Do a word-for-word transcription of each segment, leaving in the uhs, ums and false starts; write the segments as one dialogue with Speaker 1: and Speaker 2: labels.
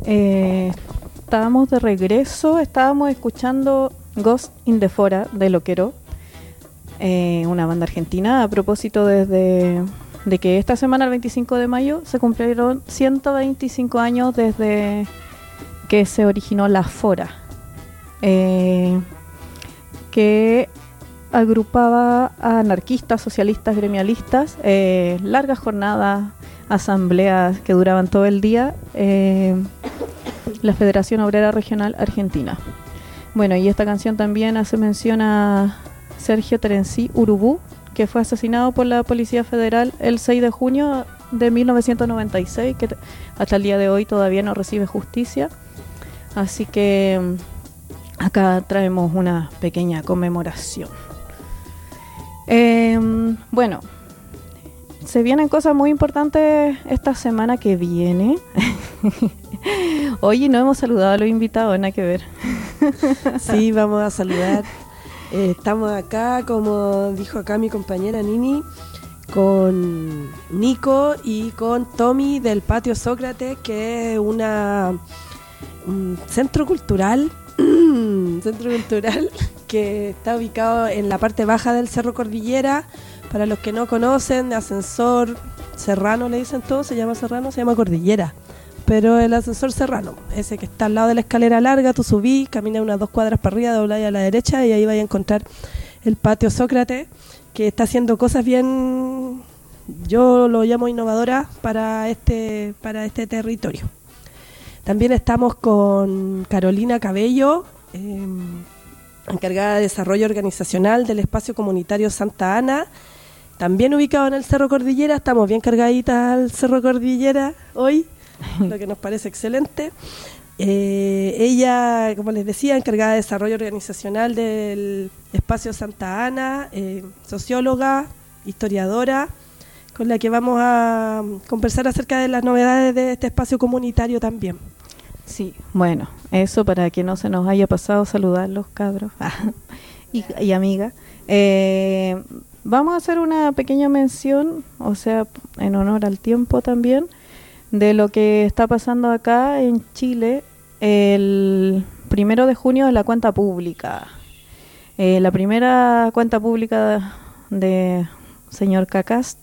Speaker 1: Eh, estábamos de regreso, estábamos escuchando Ghost in the Fora de Loquero, eh, una banda argentina, a propósito desde de que esta semana, el veinticinco de mayo, se cumplieron ciento veinticinco años desde que se originó la Fora, eh, que agrupaba a anarquistas, socialistas, gremialistas, eh, largas jornadas, asambleas que duraban todo el día, eh, la Federación Obrera Regional Argentina. Bueno, y esta canción también hace mención a Sergio Terenci Urubú, que fue asesinado por la Policía Federal el seis de junio de mil novecientos noventa y seis, que t- hasta el día de hoy todavía no recibe justicia. Así que acá traemos una pequeña conmemoración. Eh, bueno, se vienen cosas muy importantes esta semana que viene. Oye, no hemos saludado a los invitados, nada que ver.
Speaker 2: Sí, vamos a saludar. Eh, estamos acá, como dijo acá mi compañera Nini, con Nico y con Tommy del Patio Sócrates, que es una un centro cultural, centro cultural que está ubicado en la parte baja del Cerro Cordillera. Para los que no conocen, ascensor Serrano le dicen todos, se llama Serrano, se llama Cordillera. Pero el ascensor Serrano, ese que está al lado de la escalera larga, tú subís, caminas unas dos cuadras para arriba, doblás a la derecha y ahí vas a encontrar el Patio Sócrates, que está haciendo cosas bien, yo lo llamo innovadoras para este, para este territorio. También estamos con Carolina Cabello, eh, encargada de desarrollo organizacional del espacio comunitario Santa Ana, también ubicado en el Cerro Cordillera. Estamos bien cargaditas al Cerro Cordillera hoy, lo que nos parece excelente. Eh, ella, como les decía, encargada de desarrollo organizacional del espacio Santa Ana, eh, socióloga, historiadora, con la que vamos a conversar acerca de las novedades de este espacio comunitario también.
Speaker 1: Sí, bueno, eso para que no se nos haya pasado saludarlos, cabros y, y amigas. Eh, vamos a hacer una pequeña mención, o sea, en honor al tiempo también, de lo que está pasando acá en Chile el primero de junio de la cuenta pública. Eh, la primera cuenta pública de, de señor Cacast.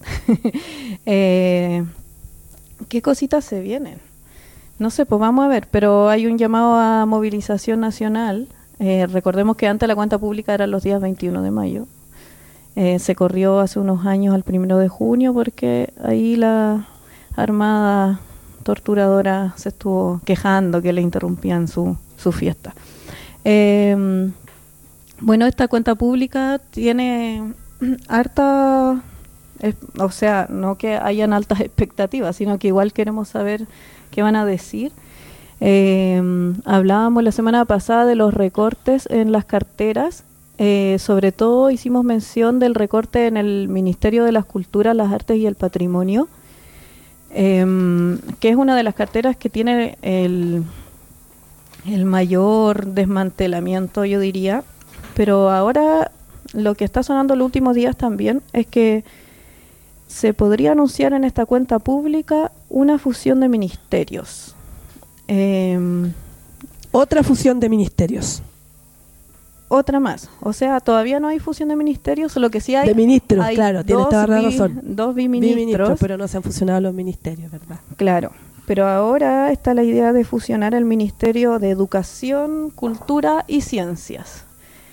Speaker 1: eh, ¿Qué cositas se vienen? No sé, pues vamos a ver, pero hay un llamado a movilización nacional. Eh, recordemos que antes la cuenta pública era los días veintiuno de mayo. Eh, se corrió hace unos años al primero de junio porque ahí la Armada torturadora se estuvo quejando que le interrumpían su, su fiesta. Eh, bueno, esta cuenta pública tiene harta, eh, o sea, no que hayan altas expectativas, sino que igual queremos saber qué van a decir. Eh, hablábamos la semana pasada de los recortes en las carteras. Eh, sobre todo hicimos mención del recorte en el Ministerio de las Culturas, las Artes y el Patrimonio, eh, que es una de las carteras que tiene el, el mayor desmantelamiento, yo diría. Pero ahora lo que está sonando los últimos días también es que se podría anunciar en esta cuenta pública una fusión de ministerios. Eh,
Speaker 2: Otra fusión de ministerios.
Speaker 1: Otra más, o sea, todavía no hay fusión de ministerios, lo que sí hay...
Speaker 2: De ministros,
Speaker 1: hay
Speaker 2: claro, tienes toda la
Speaker 1: bi,
Speaker 2: razón.
Speaker 1: Dos biministros.
Speaker 2: biministros, pero no se han fusionado los ministerios, ¿verdad?
Speaker 1: Claro, pero ahora está la idea de fusionar el Ministerio de Educación, Cultura y Ciencias.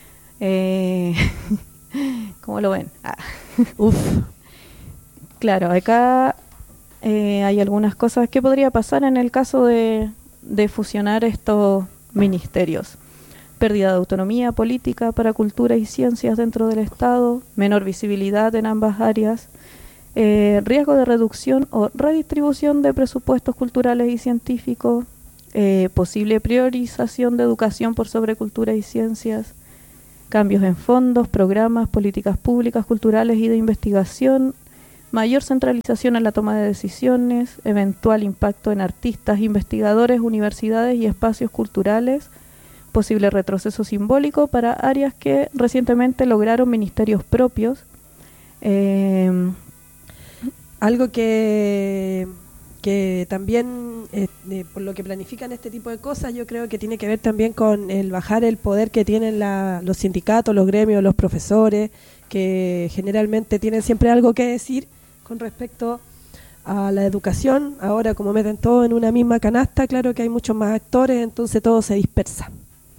Speaker 1: Eh, ¿Cómo lo ven? Ah.
Speaker 2: Uf.
Speaker 1: Claro, acá eh, hay algunas cosas que podría pasar en el caso de, de fusionar estos ministerios. Pérdida de autonomía política para cultura y ciencias dentro del Estado, menor visibilidad en ambas áreas, eh, riesgo de reducción o redistribución de presupuestos culturales y científicos, eh, posible priorización de educación por sobre cultura y ciencias, cambios en fondos, programas, políticas públicas, culturales y de investigación, mayor centralización en la toma de decisiones, eventual impacto en artistas, investigadores, universidades y espacios culturales, posible retroceso simbólico para áreas que recientemente lograron ministerios propios. Eh,
Speaker 2: Algo que, que también eh, eh, por lo que planifican este tipo de cosas, yo creo que tiene que ver también con el bajar el poder que tienen la, los sindicatos, los gremios, los profesores, que generalmente tienen siempre algo que decir con respecto a la educación. Ahora, como meten todo en una misma canasta, claro que hay muchos más actores, entonces todo se dispersa.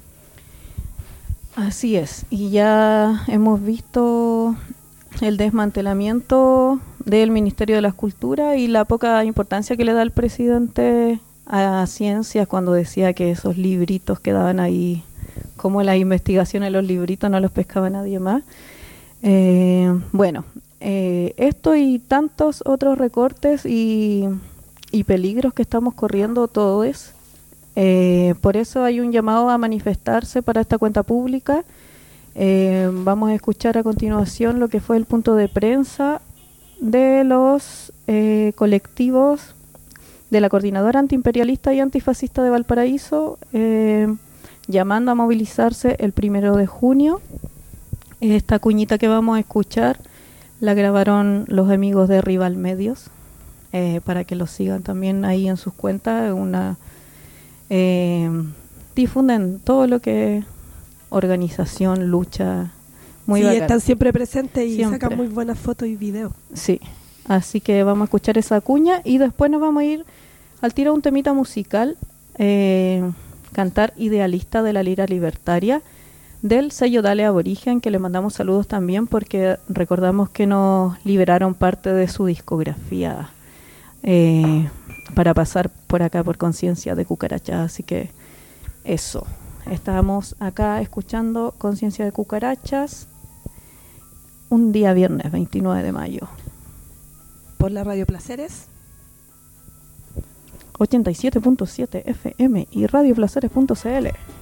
Speaker 1: Así es, y ya hemos visto el desmantelamiento del Ministerio de las Culturas y la poca importancia que le da el presidente a ciencias cuando decía que esos libritos quedaban ahí, como las investigaciones de los libritos no los pescaba nadie más. Eh, bueno, eh, esto y tantos otros recortes y, y peligros que estamos corriendo todos. Eh, por eso hay un llamado a manifestarse para esta cuenta pública. Eh, vamos a escuchar a continuación lo que fue el punto de prensa de los eh, colectivos de la Coordinadora Antiimperialista y Antifascista de Valparaíso, eh, llamando a movilizarse el primero de junio. Esta cuñita que vamos a escuchar la grabaron los amigos de Rival Medios, eh, para que los sigan también ahí en sus cuentas. Una eh, difunden todo lo que organización, lucha, muy
Speaker 2: sí,
Speaker 1: bacán.
Speaker 2: Están siempre presentes y
Speaker 1: Siempre.
Speaker 2: sacan muy buenas fotos y videos.
Speaker 1: Sí, así que vamos a escuchar esa cuña y después nos vamos a ir al tiro a un temita musical, eh, Cantar Idealista de la Lira Libertaria, del sello Dale Aborigen, que le mandamos saludos también porque recordamos que nos liberaron parte de su discografía eh, para pasar por acá por Conciencia de Cucaracha, así que eso. Estábamos acá escuchando Conciencia de Cucarachas un día viernes veintinueve de mayo.
Speaker 2: Por la Radio Placeres.
Speaker 1: ochenta y siete punto siete F M y radio placeres punto c l.